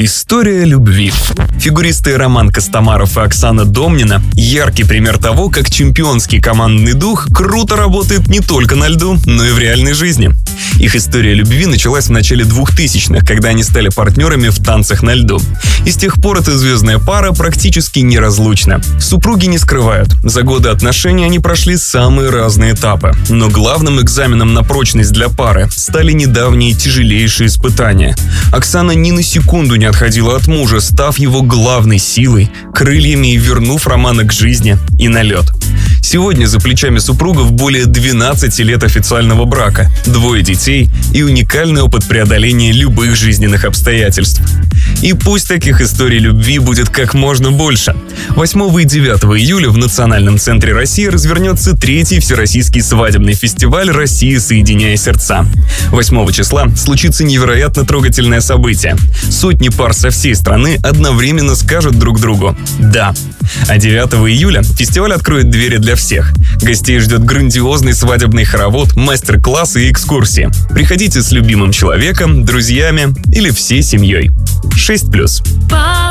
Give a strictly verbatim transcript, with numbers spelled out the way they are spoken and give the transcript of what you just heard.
История любви. Фигуристы Роман Костомаров и Оксана Домнина – яркий пример того, как чемпионский командный дух круто работает не только на льду, но и в реальной жизни. Их история любви началась в начале двухтысячных, когда они стали партнерами в танцах на льду. И с тех пор эта звездная пара практически неразлучна. Супруги не скрывают, за годы отношений они прошли самые разные этапы. Но главным экзаменом на прочность для пары стали недавние тяжелейшие испытания. Оксана ни на секунду не отходила от мужа, став его главной силой, крыльями и вернув Романа к жизни и на лед. Сегодня за плечами супругов более двенадцати лет официального брака, двое детей и уникальный опыт преодоления любых жизненных обстоятельств. И пусть таких историй любви будет как можно больше. восьмого и девятого июля в Национальном центре России развернется третий всероссийский свадебный фестиваль «Россия, соединяя сердца». восьмого числа случится невероятно трогательное событие. Сотни пар со всей страны одновременно скажут друг другу «да». А девятого июля фестиваль откроет двери для всех. Гостей ждет грандиозный свадебный хоровод, мастер-классы и экскурсии. Приходите с любимым человеком, друзьями или всей семьей. шесть плюс.